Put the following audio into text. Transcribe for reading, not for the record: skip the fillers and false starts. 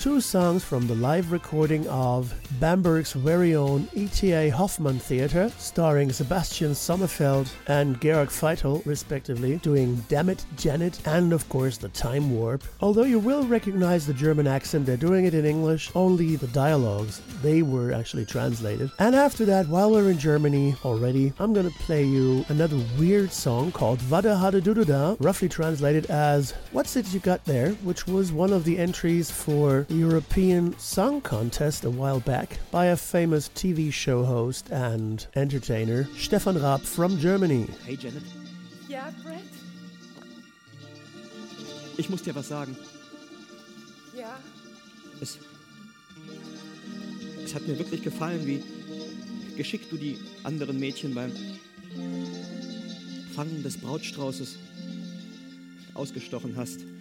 two songs from the live recording of Bamberg's very own ETA Hoffmann Theater, starring Sebastian Sommerfeld and Georg Feitel, respectively, doing Damn It, Janet, and of course the Time Warp. Although you will recognize the German accent, they're doing it in English, only the dialogues, they were actually translated. And after that, while we're in Germany already, I'm gonna play you another weird song called Vada Hada Dududa, roughly translated as What's It You Got There, which was one of the entries for the European Song Contest a while back by a famous TV show host and entertainer, Stefan Raab from Germany. Hey Janet. Ja, Brett? Ich muss dir was sagen. Ja? Es hat mir wirklich gefallen, wie geschickt du die anderen Mädchen beim Fangen des Brautstraußes ausgestochen hast.